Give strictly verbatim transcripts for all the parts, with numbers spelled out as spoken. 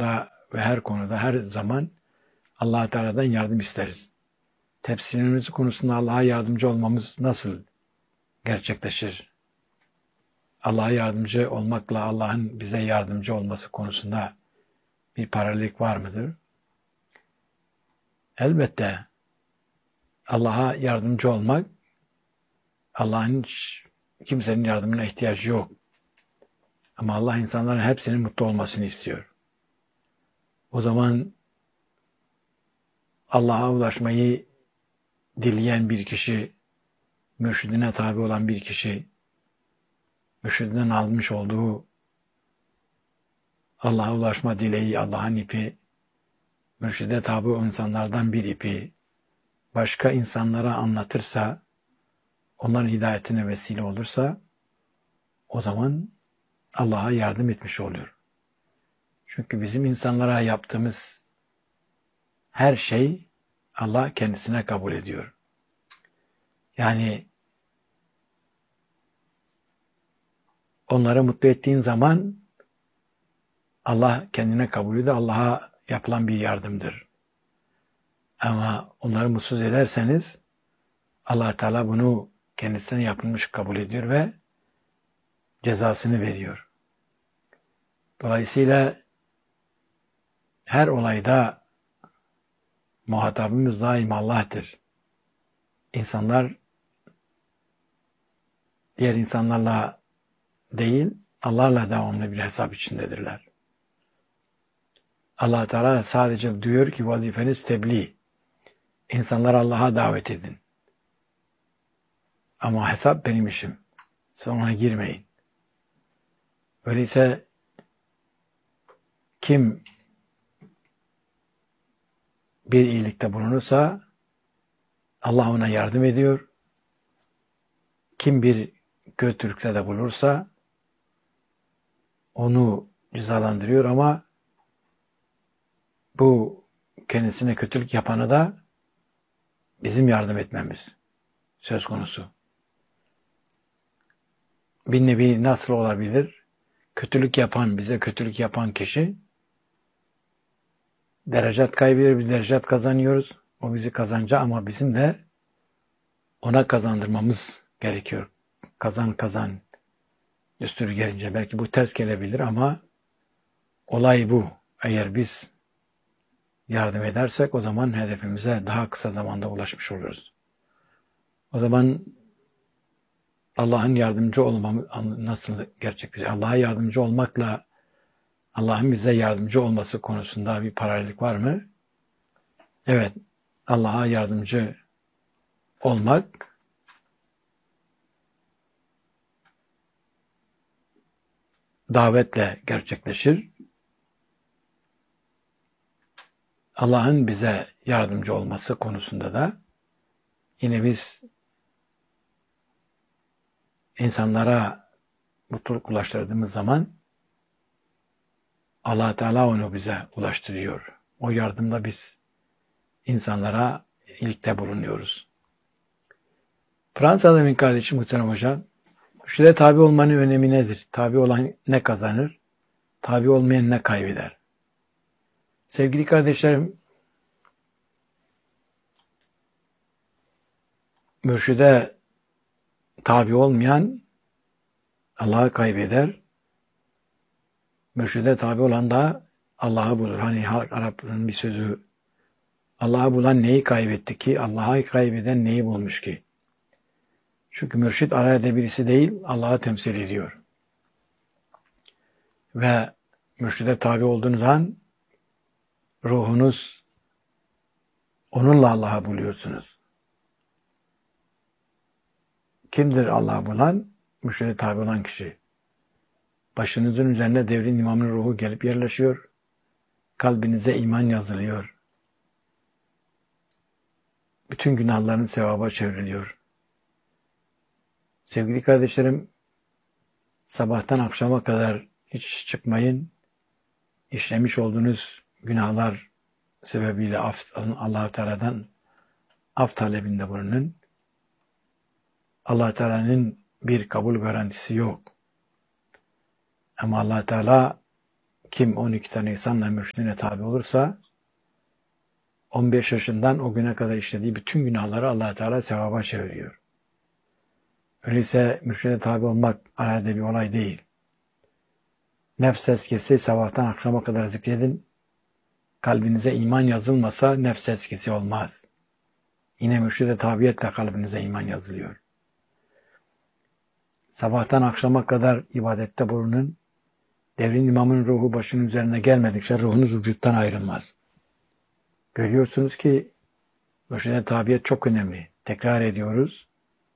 konuda ve her konuda her zaman Allah Teala'dan yardım isteriz. Tefsirimiz konusunda Allah'a yardımcı olmamız nasıl gerçekleşir? Allah'a yardımcı olmakla Allah'ın bize yardımcı olması konusunda bir paralellik var mıdır? Elbette Allah'a yardımcı olmak, Allah'ın hiç kimsenin yardımına ihtiyacı yok. Ama Allah insanların hepsinin mutlu olmasını istiyor. O zaman Allah'a ulaşmayı dileyen bir kişi, mürşidine tabi olan bir kişi, mürşidinden almış olduğu Allah'a ulaşma dileği, Allah'ın ipi, mürşide tabi o insanlardan bir ipi, başka insanlara anlatırsa, onların hidayetine vesile olursa, o zaman Allah'a yardım etmiş oluyor. Çünkü bizim insanlara yaptığımız her şey Allah kendisine kabul ediyor. Yani onları mutlu ettiğin zaman Allah kendine kabul ediyor. Allah'a yapılan bir yardımdır. Ama onları mutsuz ederseniz Allah Teala bunu kendisine yapılmış kabul ediyor ve cezasını veriyor. Dolayısıyla her olayda muhatabımız daima Allah'tır. İnsanlar diğer insanlarla değil, Allah'la devamlı bir hesap içindedirler. Allah Teala sadece diyor ki vazifeniz tebliğ. İnsanları Allah'a davet edin. Ama hesap benim işim. Sonra girmeyin. Öyleyse kim bir iyilikte bulunursa Allah ona yardım ediyor. Kim bir kötülükte de bulursa onu cezalandırıyor ama bu kendisine kötülük yapanı da bizim yardım etmemiz söz konusu. Bir nevi nasıl olabilir? Kötülük yapan, bize kötülük yapan kişi derecat kaybediyor, biz derecat kazanıyoruz. O bizi kazanca ama bizim de ona kazandırmamız gerekiyor. Kazan kazan düsturu gelince belki bu ters gelebilir ama olay bu. Eğer biz yardım edersek o zaman hedefimize daha kısa zamanda ulaşmış oluruz. O zaman Allah'ın yardımcı olmamız nasıl gerçekleşir? Allah'a yardımcı olmakla Allah'ın bize yardımcı olması konusunda bir paralellik var mı? Evet, Allah'a yardımcı olmak davetle gerçekleşir. Allah'ın bize yardımcı olması konusunda da yine biz insanlara mutluluk ulaştırdığımız zaman Allah Teala onu bize ulaştırıyor. O yardımda biz insanlara iyilikte bulunuyoruz. Fransa'da benim kardeşim muhterem hocam, mürşide tabi olmanın önemi nedir? Tabi olan ne kazanır? Tabi olmayan ne kaybeder? Sevgili kardeşlerim, mürşide tabi olmayan Allah'ı kaybeder. Mürşide tabi olan da Allah'ı bulur. Hani Arapların bir sözü, Allah'ı bulan neyi kaybetti ki? Allah'ı kaybeden neyi bulmuş ki? Çünkü mürşid arada birisi değil, Allah'ı temsil ediyor. Ve mürşide tabi olduğunuz an ruhunuz onunla Allah'ı buluyorsunuz. Kimdir Allah'ı bulan? Mürşide tabi olan kişi. Başınızın üzerine devrin imamın ruhu gelip yerleşiyor. Kalbinize iman yazılıyor. Bütün günahların sevaba çevriliyor. Sevgili kardeşlerim, sabahtan akşama kadar hiç çıkmayın. İşlemiş olduğunuz günahlar sebebiyle af, Allah-u Teala'dan af talebinde bulunun. Allah Teala'nın bir kabul garantisi yok. Ama Allah Teala kim on iki tane insanla mürşidine tabi olursa on beş yaşından o güne kadar işlediği bütün günahları Allah Teala sevaba çeviriyor. Öyleyse mürşide tabi olmak arada bir olay değil. Nefs tezkiyesi sabahtan akşama kadar zikredin. Kalbinize iman yazılmasa nefs tezkiyesi olmaz. Yine mürşide tabiyetle kalbinize iman yazılıyor. Sabahtan akşama kadar ibadette bulunun. Devrin imamının ruhu başının üzerine gelmedikçe ruhunuz vücuttan ayrılmaz. Görüyorsunuz ki mürşide tabiyet çok önemli. Tekrar ediyoruz.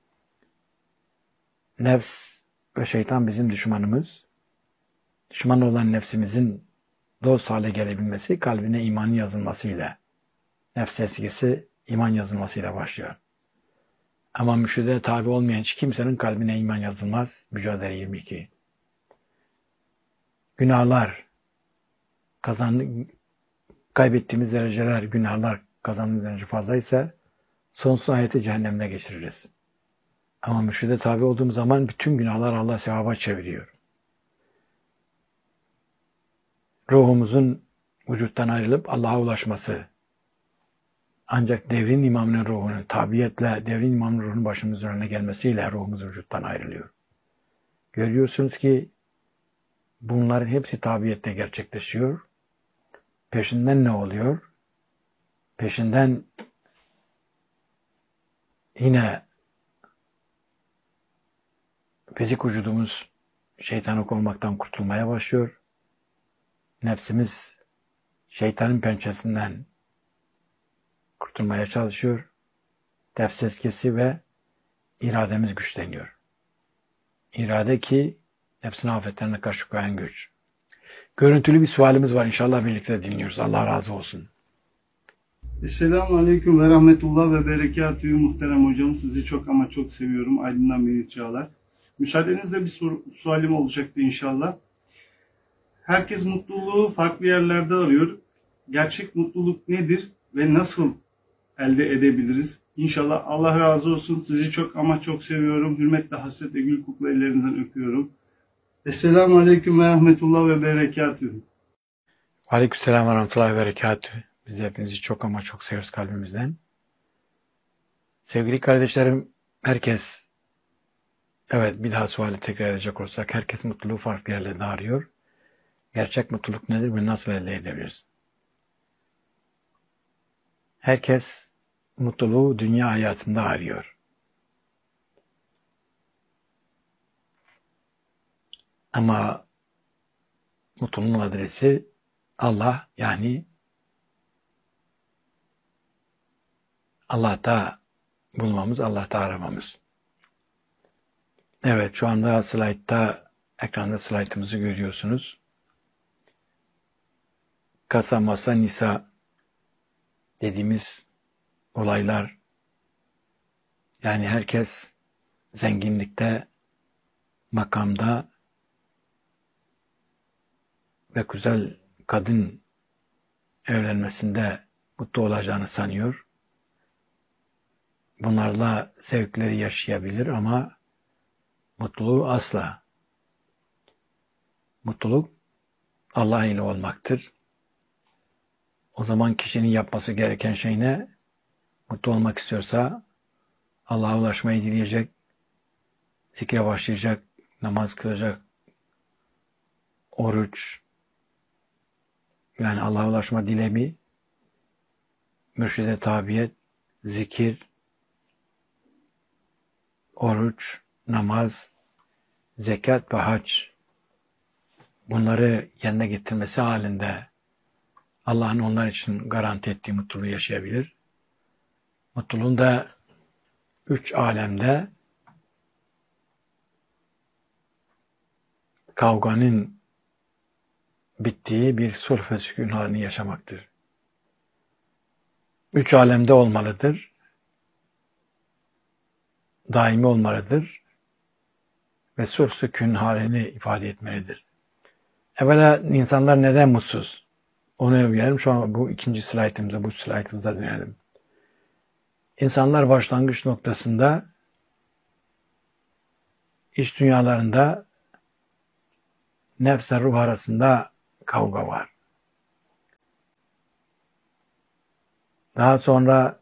Nefs ve şeytan bizim düşmanımız. Düşman olan nefsimizin dost hale gelebilmesi kalbine imanın yazılmasıyla, nefs eskisi iman yazılmasıyla başlıyor. Ama mürşide tabi olmayan hiç kimsenin kalbine iman yazılmaz. Mücadele yirmi iki. Günahlar, kazan, kaybettiğimiz dereceler, günahlar kazandığımız derece fazlaysa sonsuz hayatı cehennemde geçiririz. Ama mürşide tabi olduğumuz zaman bütün günahlar Allah sevaba çeviriyor. Ruhumuzun vücuttan ayrılıp Allah'a ulaşması ancak devrin imamının ruhunun tabiyetle devrin imamının ruhunun başımızın önüne gelmesiyle ruhumuz vücuttan ayrılıyor. Görüyorsunuz ki bunların hepsi tabiyette gerçekleşiyor. Peşinden ne oluyor? Peşinden yine fizik vücudumuz şeytanlık olmaktan kurtulmaya başlıyor. Nefsimiz şeytanın pençesinden kurtulmaya çalışıyor. Nefs tezkiyesi ve irademiz güçleniyor. İrade ki nefsin afetlerine karşı koyan güç. Görüntülü bir sualimiz var. İnşallah birlikte dinliyoruz. Allah razı olsun. Esselamu Aleyküm ve Rahmetullah ve Berekatühü muhterem hocam. Sizi çok ama çok seviyorum. Aydın'dan Melih Çağlar. Müsaadenizle bir soru, sualim olacaktı inşallah. Herkes mutluluğu farklı yerlerde arıyor. Gerçek mutluluk nedir ve nasıl elde edebiliriz? İnşallah Allah razı olsun. Sizi çok ama çok seviyorum. Hürmetle, hasretle, gül kokulu ellerinizden öpüyorum. Esselamu Aleyküm ve Rahmetullah ve Berekatühü. Aleykümselam ve Rahmetullah ve Berekatühü. Biz hepinizi çok ama çok seviyoruz kalbimizden. Sevgili kardeşlerim, herkes, evet bir daha suali tekrar edecek olursak, herkes mutluluğu farklı yerlerde arıyor. Gerçek mutluluk nedir ve nasıl elde edebiliriz? Herkes mutluluğu dünya hayatında arıyor. Ama mutluluğun adresi Allah, yani Allah'ta bulmamız, Allah'ta aramamız. Evet, şu anda slaytta, ekranda slaytımızı görüyorsunuz. Kasa, masa, nisa dediğimiz olaylar, yani herkes zenginlikte, makamda ve güzel kadın evlenmesinde mutlu olacağını sanıyor. Bunlarla zevkleri yaşayabilir ama mutluluğu asla. Mutluluk Allah ile olmaktır. O zaman kişinin yapması gereken şey ne? Mutlu olmak istiyorsa Allah'a ulaşmayı dileyecek, zikre başlayacak, namaz kılacak, oruç, yani Allah'a ulaşma dilemi, mürşide tabiyet, zikir, oruç, namaz, zekat ve hac, bunları yerine getirmesi halinde Allah'ın onlar için garanti ettiği mutluluğu yaşayabilir. Mutluluğun da üç alemde kavganın bittiği bir sulh ve sükun halini yaşamaktır. Üç alemde olmalıdır. Daimi olmalıdır. Ve sulh sükun halini ifade etmelidir. Evvela insanlar neden mutsuz? Onu öğrenelim. Şu an bu ikinci slaytımıza, bu slaytımıza dönelim. İnsanlar başlangıç noktasında iç dünyalarında nefs ve ruh arasında kavga var. Daha sonra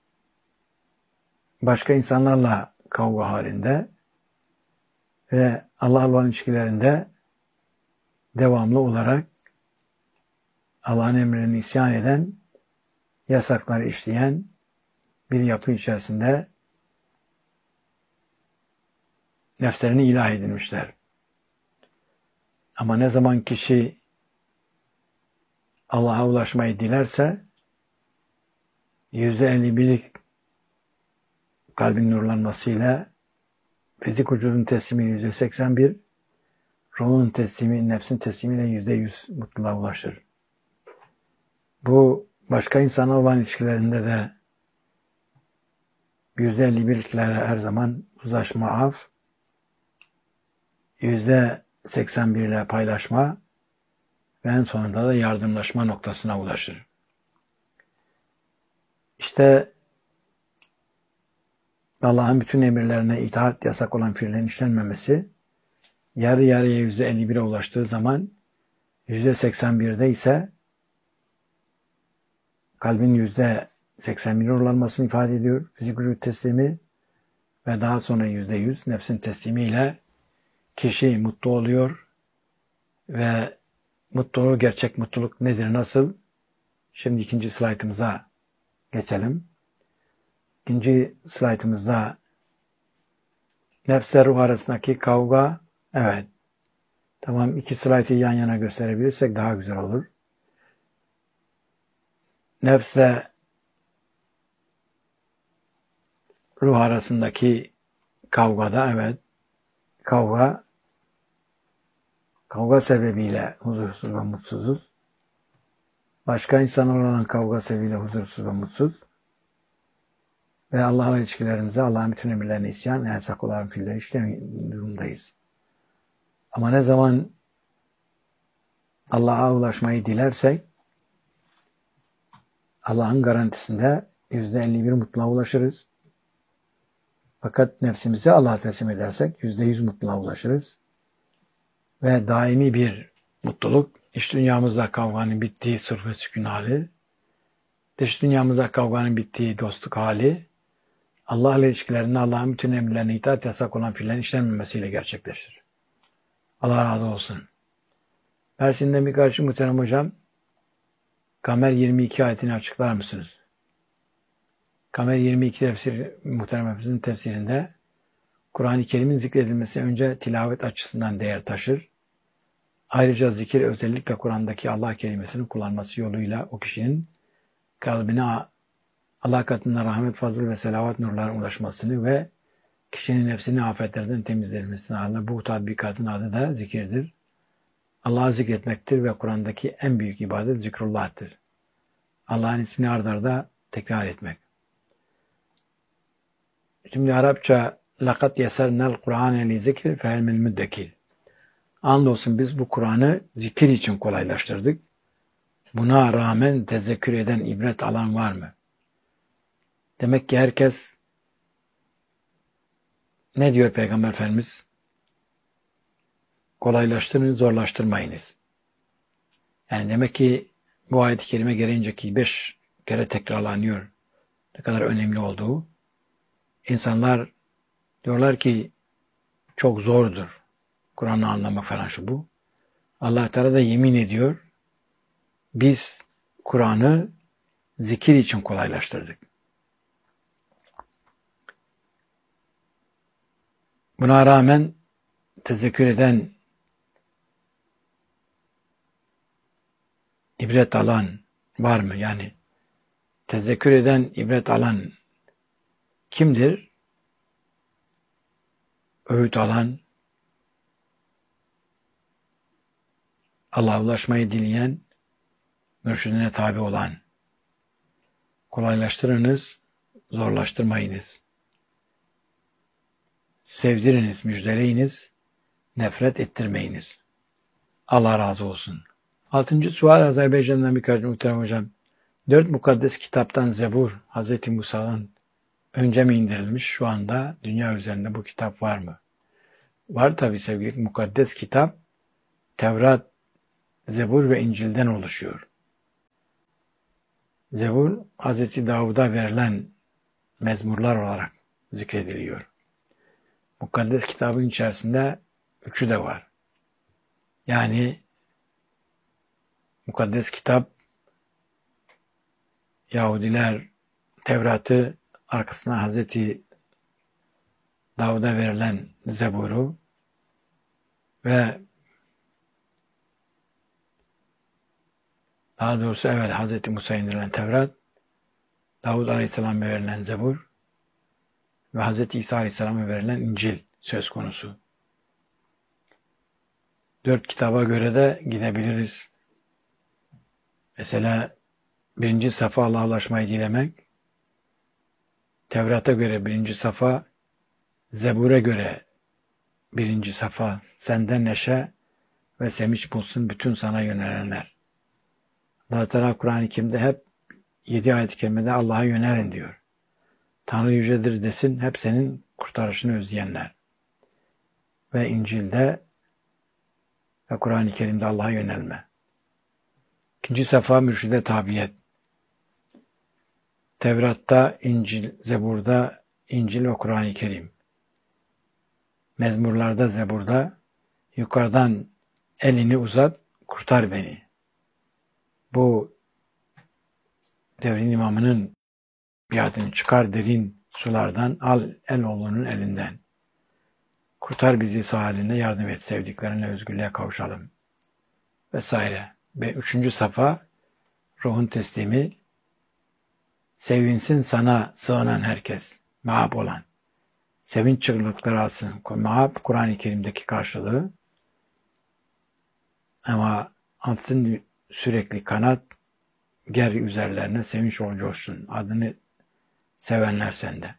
başka insanlarla kavga halinde ve Allah'la olan ilişkilerinde devamlı olarak Allah'ın emrine isyan eden, yasakları işleyen bir yapı içerisinde nefslerini ilah edinmişler. Ama ne zaman kişi Allah'a ulaşmayı dilerse yüzde elli birlik kalbin nurlanmasıyla fizik vücudun teslimiyle yüzde seksen bir, ruhun teslimi, nefsin teslimiyle yüzde yüz mutluluğa ulaşır. Bu başka insanla olan ilişkilerinde de yüzde elli birliklere her zaman uzlaşma, af, yüzde seksen bir ile paylaşma ve en sonunda da yardımlaşma noktasına ulaşır. İşte Allah'ın bütün emirlerine itaat yasak olan fiillerin işlenmemesi yarı yarıya yüzde elli bire ulaştığı zaman yüzde seksen birde ise kalbin yüzde seksen bir nurlanmasını ifade ediyor. Fizik vücut teslimi ve daha sonra yüzde yüz nefsin teslimiyle kişi mutlu oluyor ve mutluluğu, gerçek mutluluk nedir, nasıl? Şimdi ikinci slaytımıza geçelim. İkinci slaytımızda nefsle ruh arasındaki kavga, evet. Tamam, iki slaytı yan yana gösterebilirsek daha güzel olur. Nefsle ruh arasındaki kavgada, evet, kavga, kavga sebebiyle huzursuz ve mutsuzuz. Başka insanlarla olan kavga sebebiyle huzursuz ve mutsuz. Ve Allah'la ilişkilerimizde Allah'ın bütün emirlerine isyan, yasak olan fiilleri işleme durumdayız. Ama ne zaman Allah'a ulaşmayı dilersek Allah'ın garantisinde yüzde elli bir mutluluğa ulaşırız. Fakat nefsimizi Allah'a teslim edersek yüzde yüz mutluluğa ulaşırız. Ve daimi bir mutluluk, iç dünyamızda kavganın bittiği sırf ve sükun hali, dış dünyamızda kavganın bittiği dostluk hali, Allah'la ilişkilerinde Allah'ın bütün emirlerine itaat yasak olan fiillerin işlenmemesiyle gerçekleşir. Allah razı olsun. Mersin'de bir karşı muhterem hocam, Kamer yirmi iki ayetini açıklar mısınız? Kamer yirmi iki tefsir, muhterem hafızın tefsirinde Kur'an-ı Kerim'in zikredilmesi önce tilavet açısından değer taşır. Ayrıca zikir özellikle Kur'an'daki Allah kelimesinin kullanması yoluyla o kişinin kalbine Allah katında rahmet, fazıl ve selavat nurlarına ulaşmasını ve kişinin nefsini afetlerden temizlenmesini sağlar. Bu tatbikatın adı da zikirdir. Allah'ı zikretmektir ve Kur'an'daki en büyük ibadet zikrullah'tır. Allah'ın ismini ard arda tekrar etmek. Şimdi Arapça لَقَدْ يَسَرْنَا الْقُرْآنَ لِذِكْرِ فَهَلْ مِنْ مُدَّكِرِ. Andolsun biz bu Kur'an'ı zikir için kolaylaştırdık. Buna rağmen tezekkür eden, ibret alan var mı? Demek ki herkes, ne diyor Peygamber Efendimiz? Kolaylaştırın, zorlaştırmayınız. Yani demek ki bu ayet-i kerime gereğince ki beş kere tekrarlanıyor. Ne kadar önemli olduğu. İnsanlar diyorlar ki çok zordur Kur'an'ı anlamak falan şu bu. Allah Teala da yemin ediyor. Biz Kur'an'ı zikir için kolaylaştırdık. Buna rağmen tezekkür eden, ibret alan var mı? Yani tezekkür eden, ibret alan kimdir? Öğüt alan, Allah'a ulaşmayı dileyen, mürşidine tabi olan. Kolaylaştırınız, zorlaştırmayınız. Sevdiriniz, müjdeleyiniz, nefret ettirmeyiniz. Allah razı olsun. Altıncı sual Azerbaycan'dan bir kardeşim muhterem hocam. Dört mukaddes kitaptan Zebur, Hazreti Musa'dan önce mi indirilmiş? Şu anda dünya üzerinde bu kitap var mı? Var tabi sevgili, mukaddes kitap. Tevrat, Zebur ve İncil'den oluşuyor. Zebur, Hazreti Davud'a verilen mezmurlar olarak zikrediliyor. Mukaddes kitabın içerisinde üçü de var. Yani mukaddes kitap, Yahudiler Tevrat'ı, arkasına Hazreti Davud'a verilen Zebur'u ve daha doğrusu evet Hazreti Musa'ya indirilen Tevrat, Davud Aleyhisselam'a verilen Zebur ve Hazreti İsa Aleyhisselam'a verilen İncil söz konusu. Dört kitaba göre de gidebiliriz. Mesela birinci safa Allah'a ulaşmayı dilemek, Tevrat'a göre birinci safa, Zebur'a göre birinci safa, senden neşe ve sevinç bulsun bütün sana yönelenler. Allah Teala Kur'an-ı Kerim'de hep yedi ayet-i kerimede Allah'a yönelin diyor. Tanrı yücedir desin, hep senin kurtarışını özleyenler. Ve İncil'de ve Kur'an-ı Kerim'de Allah'a yönelme. İkinci safa mürşide tabiyet. Tevrat'ta, İncil, Zebur'da, İncil ve Kur'an-ı Kerim. Mezmurlarda, Zebur'da yukarıdan elini uzat, kurtar beni. Bu devrin imamının biatını çıkar derin sulardan, al el oğlunun elinden. Kurtar bizi sağ halinde, yardım et, sevdiklerine özgürlüğe kavuşalım. Vesaire. Ve üçüncü safa, ruhun teslimi, sevinsin sana sığınan herkes, Ma'ab olan. Sevinç çığlıkları alsın. Ma'ab, Kur'an-ı Kerim'deki karşılığı. Ama altın sürekli kanat, ger üzerlerine sevinç ol coşsun. Adını sevenler sende.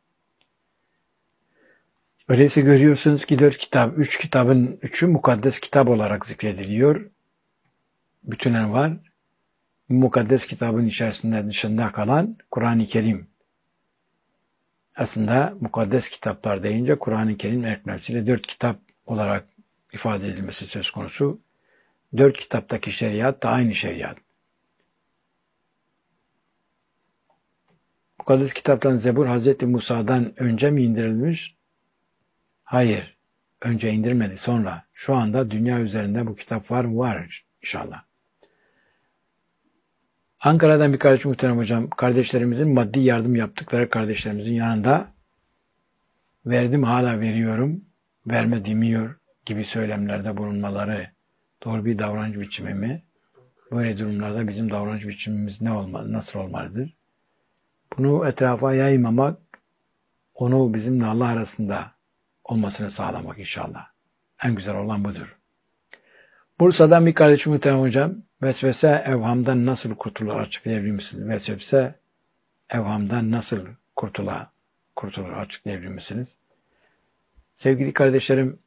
Öyleyse görüyorsunuz ki dört kitap, üç kitabın üçü mukaddes kitap olarak zikrediliyor. Bütünen var. Bu mukaddes kitabın içerisinde dışında kalan Kur'an-ı Kerim. Aslında mukaddes kitaplar deyince Kur'an-ı Kerim ekmesiyle dört kitap olarak ifade edilmesi söz konusu. Dört kitaptaki şeriat da aynı şeriat. Mukaddes kitaptan Zebur Hazreti Musa'dan önce mi indirilmiş? Hayır. Önce indirmedi, sonra. Şu anda dünya üzerinde bu kitap var mı? Var inşallah. Ankara'dan bir kardeşim muhterem hocam, kardeşlerimizin maddi yardım yaptıkları kardeşlerimizin yanında verdim hala veriyorum, verme demiyor gibi söylemlerde bulunmaları doğru bir davranış biçimi mi? Böyle durumlarda bizim davranış biçimimiz ne olmalı, nasıl olmalıdır? Bunu etrafa yaymamak, onu bizimle Allah arasında olmasını sağlamak inşallah. En güzel olan budur. Bursa'dan bir kardeşim muhterem hocam, vesvese evhamdan nasıl kurtulur açıklayabilir misiniz? Vesvese evhamdan nasıl kurtulur, kurtulur açıklayabilir misiniz? Sevgili kardeşlerim,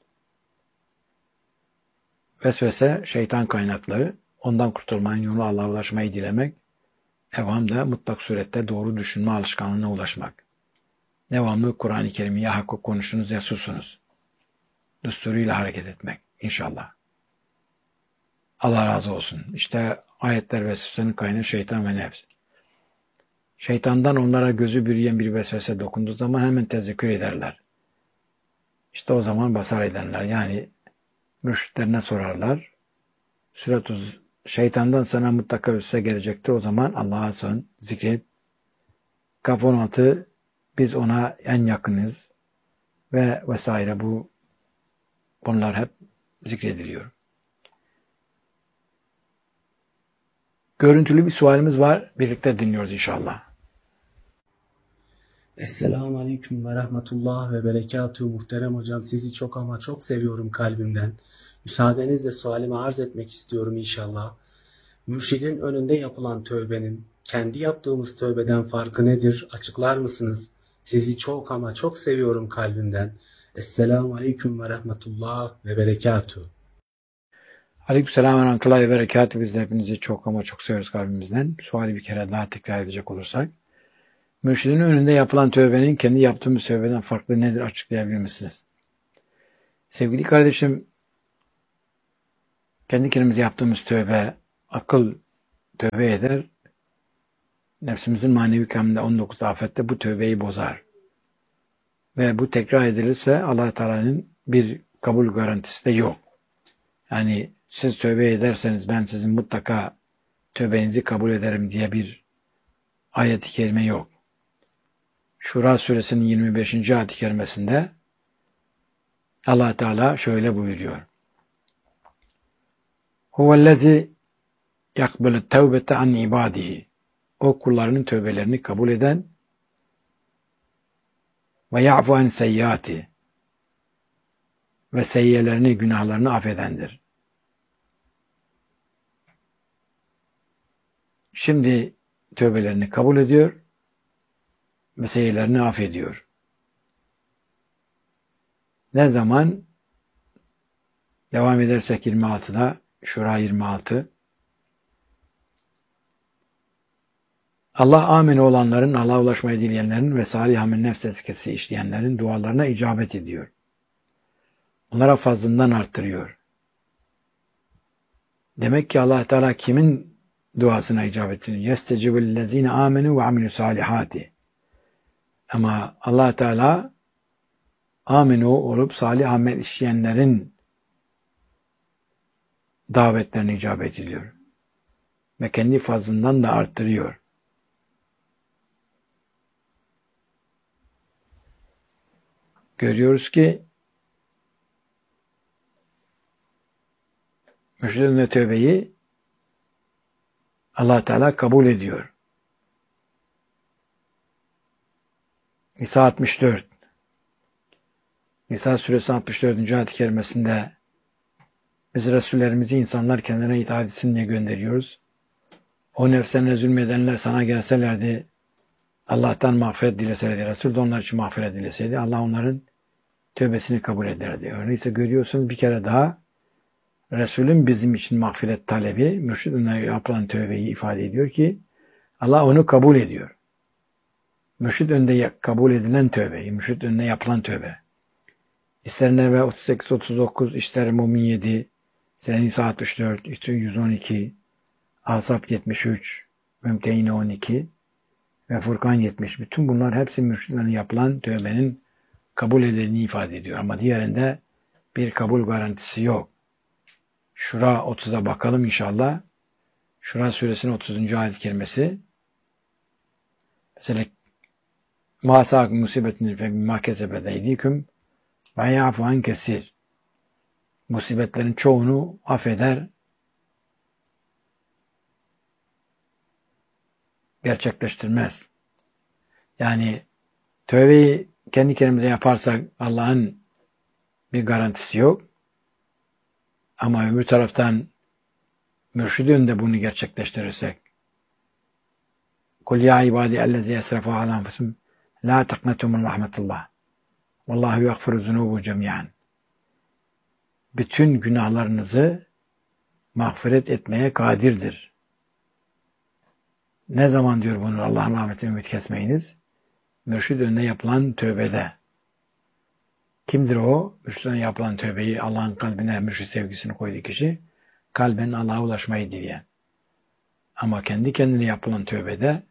vesvese şeytan kaynaklı, ondan kurtulmanın yolu Allah'a ulaşmayı dilemek, evham da mutlak surette doğru düşünme alışkanlığına ulaşmak. Devamlı Kur'an-ı Kerim'i ya hakkı konuşunuz ya susunuz. Düsturuyla hareket etmek inşallah. Allah razı olsun. İşte ayetler vesvesenin kaynağı şeytan ve nefs. Şeytandan onlara gözü bürüyen bir vesvese dokunduğu zaman hemen tezekkür ederler. İşte o zaman basar edenler, yani mürşitlerine sorarlar. Sürat şeytandan sana mutlaka üsse gelecektir. O zaman Allah'a sığın, zikret. Kaf on altı, biz ona en yakınız ve vesaire, bu bunlar hep zikrediliyor. Görüntülü bir sualimiz var. Birlikte dinliyoruz inşallah. Esselamu Aleyküm ve Rahmetullah ve Berekatuhu muhterem hocam. Sizi çok ama çok seviyorum kalbimden. Müsaadenizle sualimi arz etmek istiyorum inşallah. Mürşidin önünde yapılan tövbenin kendi yaptığımız tövbeden farkı nedir? Açıklar mısınız? Sizi çok ama çok seviyorum kalbimden. Esselamu Aleyküm ve Rahmetullah ve Berekatuhu. Aleykümselam ve rahmetullahi ve berekatuhu. Biz de hepinizi çok ama çok seviyoruz kalbimizden. Suali bir kere daha tekrar edecek olursak. Mürşidin önünde yapılan tövbenin kendi yaptığımız tövbeden farklı nedir açıklayabilir misiniz? Sevgili kardeşim, Kendi kendimize yaptığımız tövbe, akıl tövbe eder. Nefsimizin manevi kamında on dokuz afette bu tövbeyi bozar. Ve bu tekrar edilirse Allah Teala'nın bir kabul garantisi de yok. Yani siz tövbe ederseniz ben sizin mutlaka tövbenizi kabul ederim diye bir ayet-i kerime yok. Şura suresinin yirmi beşinci ayet-i kerimesinde Allah Teala şöyle buyuruyor. Huvellezî yakbelu tevbete an ibadihi. O kullarının tövbelerini kabul eden ve ya'fu an seyyiati ve seyyiyelerini, günahlarını affedendir. Şimdi tövbelerini kabul ediyor ve seyyiyelerini affediyor. Ne zaman? Devam edersek yirmi altıda, Şura yirmi altı. Allah amine olanların, Allah'a ulaşmayı dileyenlerin ve salih amel nefs tezkiyesi işleyenlerin dualarına icabet ediyor. Onlara fazlından arttırıyor. Demek ki Allah Teala kimin duasına icabet ediyor? Yestecibüllezine amenu ve amilü salihati. Ama Allah Teala aminu olup salih amel işleyenlerin davetlerine icabet ediyor. Ve kendi fazlından da arttırıyor. Görüyoruz ki mürşidin ve tövbeyi Allah Teala kabul ediyor. Nisa altmış dört. Nisa suresi altmış dördüncü ayet-i kerimesinde biz Resullerimizi insanlar kendine itaat etsin diye gönderiyoruz. O nefslerine zulmedenler sana gelselerdi, Allah'tan mağfiret dileselerdi, Resul de onlar için mağfiret dileseydi, Allah onların tövbesini kabul ederdi. Öyleyse görüyorsunuz bir kere daha Resulün bizim için mağfiret talebi, mürşidine yapılan tövbeyi ifade ediyor ki Allah onu kabul ediyor. Mürşid önünde kabul edilen tövbe, mürşid önünde yapılan tövbe. İster Nebe otuz sekiz otuz dokuz, ister Mumin yedi, ister Nisa altmış dört, ister yüz on iki, Asap yetmiş üç, Mümtehine on iki ve Furkan yetmiş. Bütün bunlar hepsi mürşidlerin yapılan tövbenin kabul edildiğini ifade ediyor. Ama diğerinde bir kabul garantisi yok. Şura otuza bakalım inşallah. Şura suresinin otuzuncu ayet-i kerimesi. Mesela مَا سَاكُمْ مُسِبَتِنِ فَمِمَّا كَسَبَتْ اَيْدِيكُمْ وَيَعْفُ عَنْ كَثِيرٍ. Musibetlerin çoğunu affeder, gerçekleştirmez. Yani tövbeyi kendi kendimize yaparsak Allah'ın bir garantisi yok. Ama öbür taraftan mürşidin önünde bunu gerçekleştirirsek قُلْ يَا عِبَادِ اَلَّذِي يَسْرَفُوا عَلَى أَنفُسِهِمْ لَا تَقْنَطُوا مِنْ رَحْمَةِ اللّٰهِ وَاللّٰهُ يَغْفِرُ الذُّنُوبَ جَمِيعًا. Bütün günahlarınızı mağfiret etmeye kadirdir. Ne zaman diyor bunu Allah'ın rahmetine ümit kesmeyiniz? Mürşid önüne yapılan tövbede. Kimdir o? Mürşid önüne yapılan tövbeyi Allah'ın kalbine mürşid sevgisini koyduğu kişi, kalben Allah'a ulaşmayı dileyen. Ama kendi kendine yapılan tövbede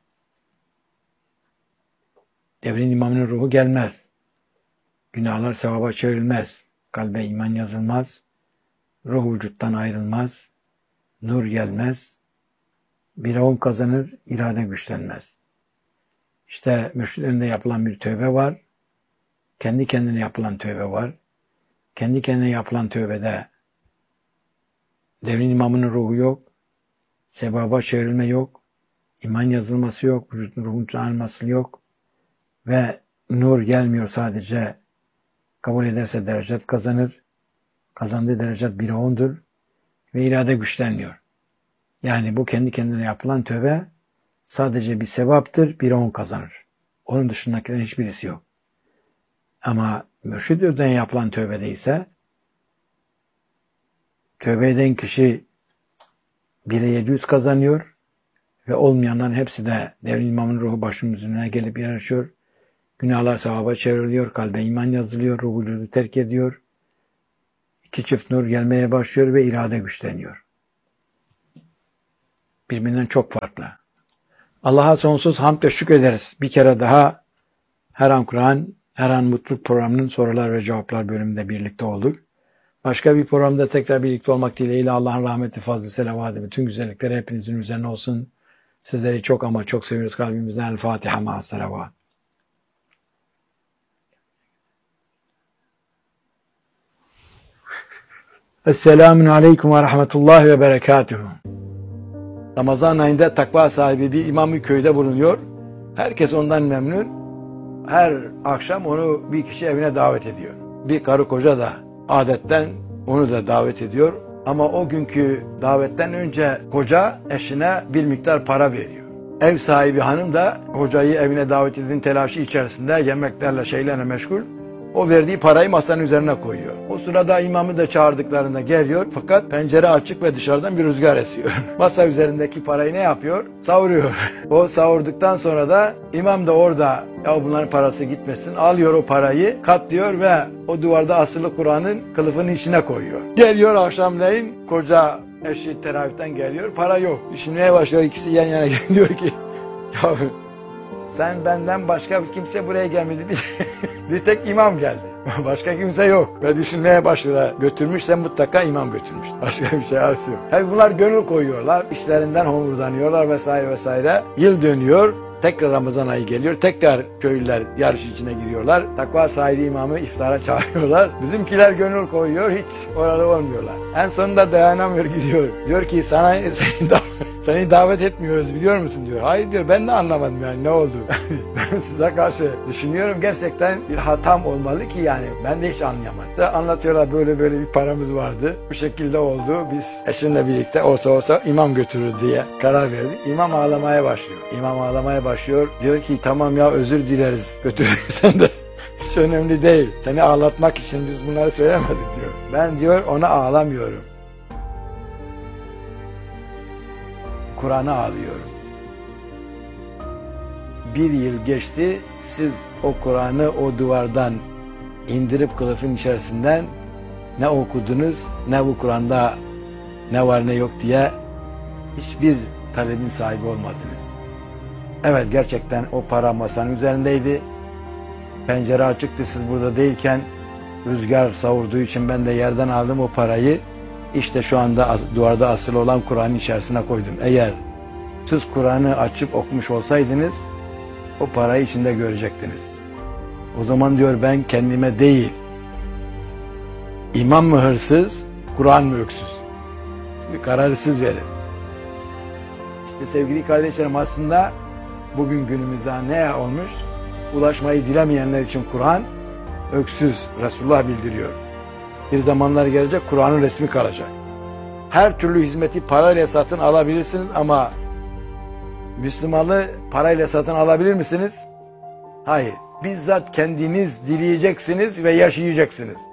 devrin imamının ruhu gelmez. Günahlar sevaba çevrilmez. Kalbe iman yazılmaz. Ruh vücuttan ayrılmaz. Nur gelmez. Bir on kazanır, irade güçlenmez. İşte mürşid önünde yapılan bir tövbe var. Kendi kendine yapılan tövbe var. Kendi kendine yapılan tövbede devrin imamının ruhu yok. Sevaba çevrilme yok. İman yazılması yok. Vücudun ruhun çağırması yok. Ve nur gelmiyor sadece. Kabul ederse derecet kazanır. Kazandığı derecet bire ondur. Ve irade güçlenmiyor. Yani bu kendi kendine yapılan tövbe sadece bir sevaptır. bire on kazanır. Onun dışındakilerin hiçbirisi yok. Ama mürşid önünden yapılan tövbede ise tövbe eden kişi bire yedi yüz kazanıyor ve olmayanların hepsi de devrin imamın ruhu başımızın önüne gelip yarışıyor. Günahlar sevaba çevriliyor, kalbe iman yazılıyor, ruh vücudu terk ediyor. iki çift nur gelmeye başlıyor ve irade güçleniyor. Birbirinden çok farklı. Allah'a sonsuz hamd ve şükrederiz. Bir kere daha Her An Kur'an, Her An Mutluluk programının sorular ve cevaplar bölümünde birlikte olduk. Başka bir programda tekrar birlikte olmak dileğiyle Allah'ın rahmeti, fazlı, selavatı, bütün güzellikleri hepinizin üzerine olsun. Sizleri çok ama çok seviyoruz kalbimizden. El Fatiha ma'as selavat. Esselamun aleyküm ve rahmetullahi ve berekatuhu. Ramazan ayında takva sahibi bir imam köyde bulunuyor. Herkes ondan memnun. Her akşam onu bir kişi evine davet ediyor. Bir karı koca da adetten onu da davet ediyor. Ama o günkü davetten önce koca eşine bir miktar para veriyor. Ev sahibi hanım da hocayı evine davet edin telaşı içerisinde yemeklerle şeylerle meşgul. O verdiği parayı masanın üzerine koyuyor. O sırada imamı da çağırdıklarında geliyor fakat pencere açık ve dışarıdan bir rüzgar esiyor. Masa üzerindeki parayı ne yapıyor? Savuruyor. O savurduktan sonra da imam da orada ya bunların parası gitmesin alıyor o parayı katlıyor ve o duvarda asılı Kur'an'ın kılıfının içine koyuyor. Geliyor akşamleyin koca eşi teravihten geliyor para yok. Düşünmeye başlıyor ikisi yan yana diyor ki ya sen benden başka kimse buraya gelmedi. Bir, bir tek imam geldi. Başka kimse yok. Ve düşünmeye başlıyorlar. Götürmüşse mutlaka imam götürmüş. Başka bir şey arası yok. Tabi bunlar gönül koyuyorlar. İşlerinden homurdanıyorlar vesaire vesaire. Yıl dönüyor. Tekrar Ramazan ayı geliyor. Tekrar köylüler yarış içine giriyorlar. Takva sahibi imamı iftara çağırıyorlar. Bizimkiler gönül koyuyor. Hiç orada olmuyorlar. En sonunda dayanamıyor gidiyor. Diyor ki sana seni, da, seni davet etmiyoruz biliyor musun diyor. Hayır diyor ben de anlamadım yani ne oldu. Ben size karşı düşünüyorum gerçekten bir hatam olmalı ki yani ben de hiç anlayamadım. Da anlatıyorlar böyle böyle bir paramız vardı. Bu şekilde oldu. Biz eşimle birlikte olsa olsa imam götürür diye karar verdik. İmam ağlamaya başlıyor. İmam ağlamaya başlıyor. Diyor ki tamam ya özür dileriz götürdüysen de hiç önemli değil. Seni ağlatmak için biz bunları söylemedik diyor. Ben diyor ona ağlamıyorum. Kur'an'a ağlıyorum. Bir yıl geçti, siz o Kur'an'ı o duvardan indirip kılıfın içerisinden ne okudunuz, ne bu Kur'an'da ne var ne yok diye hiçbir talebin sahibi olmadınız. Evet gerçekten o para masanın üzerindeydi. Pencere açıktı siz burada değilken rüzgar savurduğu için ben de yerden aldım o parayı. İşte şu anda duvarda asılı olan Kur'an'ın içerisine koydum. Eğer siz Kur'an'ı açıp okumuş olsaydınız o parayı içinde görecektiniz. O zaman diyor ben kendime değil, imam mı hırsız, Kur'an mı öksüz? Bir kararı siz verin. İşte sevgili kardeşlerim aslında bugün günümüzde ne olmuş? Ulaşmayı dilemeyenler için Kur'an öksüz, Resulullah bildiriyor. Bir zamanlar gelecek Kur'an'ın resmi kalacak. Her türlü hizmeti parayla satın alabilirsiniz ama Müslümanlığı parayla satın alabilir misiniz? Hayır. Bizzat kendiniz dileyeceksiniz ve yaşayacaksınız.